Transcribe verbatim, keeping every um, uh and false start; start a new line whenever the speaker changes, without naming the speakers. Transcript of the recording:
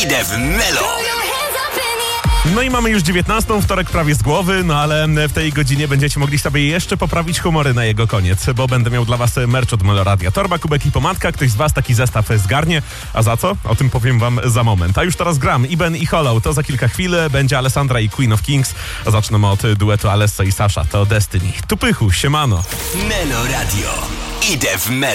Idę w Melo.
No i mamy już dziewiętnastą, wtorek prawie z głowy, no ale w tej godzinie będziecie mogli sobie jeszcze poprawić humory na jego koniec, bo będę miał dla was merch od Meloradia. Torba, kubek i pomadka, ktoś z was taki zestaw zgarnie, a za co? O tym powiem wam za moment. A już teraz gram Iben i Hollow, to za kilka chwil będzie Alessandra i Queen of Kings, a zaczniemy od duetu Alesso i Sasha, to Destiny. Tu pychu, siemano.
Meloradio. Idę w Melo.